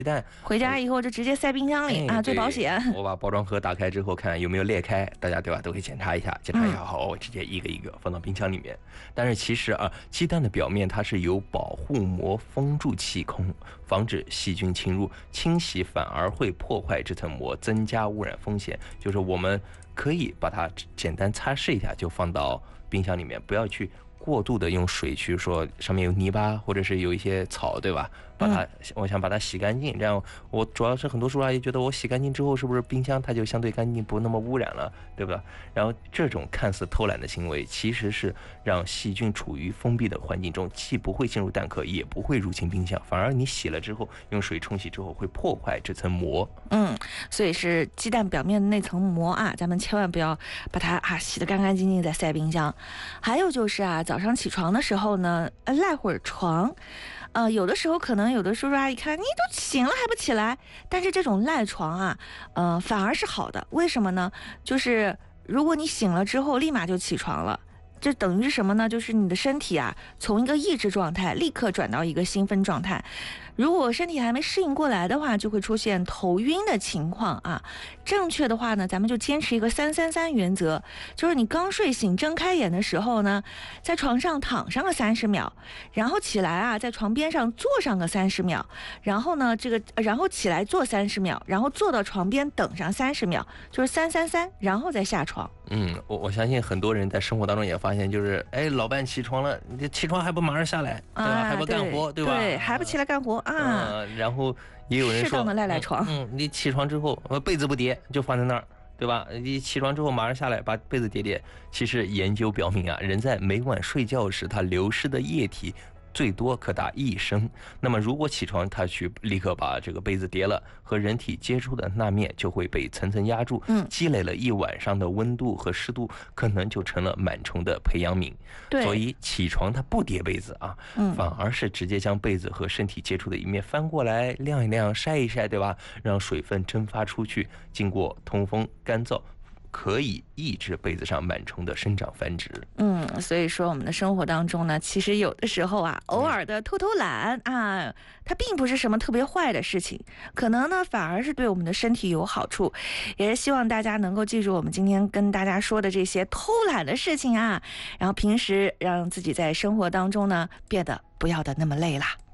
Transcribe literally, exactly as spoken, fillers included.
蛋回家以后就直接塞冰箱里、哎、啊，最保险。 我把包装盒打开之后，看有没有裂开，大家对吧？都会检查一下，检查一下好，我直接一个一个放到冰箱里面。但是其实啊，鸡蛋的表面它是有保护膜封住气孔，防止细菌侵入，清洗反而会破坏这层膜，增加污染风险。就是我们可以把它简单擦拭一下，就放到冰箱里面，不要去过度的用水去说上面有泥巴或者是有一些草，对吧？把它，我想把它洗干净，这样我主要是很多叔叔阿姨觉得我洗干净之后，是不是冰箱它就相对干净，不那么污染了，对吧？然后这种看似偷懒的行为，其实是让细菌处于封闭的环境中，既不会进入蛋壳，也不会入侵冰箱，反而你洗了之后，用水冲洗之后会破坏这层膜。 嗯，所以是鸡蛋表面的那层膜啊，咱们千万不要把它啊洗得干干净净再塞冰箱。还有就是啊，早上起床的时候呢，赖会儿床。呃，有的时候可能有的叔叔阿姨看你都醒了还不起来，但是这种赖床啊，呃，反而是好的。为什么呢？就是如果你醒了之后立马就起床了，这等于是什么呢？就是你的身体啊，从一个抑制状态立刻转到一个兴奋状态。如果身体还没适应过来的话，就会出现头晕的情况啊。正确的话呢，咱们就坚持一个三三三原则，就是你刚睡醒睁开眼的时候呢，在床上躺上个三十秒，然后起来啊，在床边上坐上个三十秒，然后呢，这个然后起来坐三十秒，然后坐到床边等上三十秒，就是三三三，然后再下床。 嗯，我我相信很多人在生活当中也发现，就是哎，老伴起床了，你起床还不马上下来，对吧？啊、还不干活， 对吧？ 对，还不起来干活啊、 嗯！然后也有人说， 适当的赖赖床。 嗯，嗯你起床之后，被子不叠就放在那儿，对吧？你起床之后马上下来把被子叠叠。其实研究表明啊，人在每晚睡觉时，它流失的液体最多可达一升。那么如果起床他去立刻把这个被子叠了，和人体接触的那面就会被层层压住， 嗯， 积累了一晚上的温度和湿度，可能就成了螨虫的培养皿。 对， 所以起床他不叠被子啊， 嗯， 反而是直接将被子和身体接触的一面翻过来晾一晾晒一晒，对吧？让水分蒸发出去，经过通风干燥，可以抑制被子上螨虫的生长繁殖。 嗯，所以说我们的生活当中呢，其实有的时候啊，偶尔的偷偷懒啊，它并不是什么特别坏的事情，可能呢反而是对我们的身体有好处。也是希望大家能够记住我们今天跟大家说的这些偷懒的事情啊，然后平时让自己在生活当中呢变得不要的那么累啦。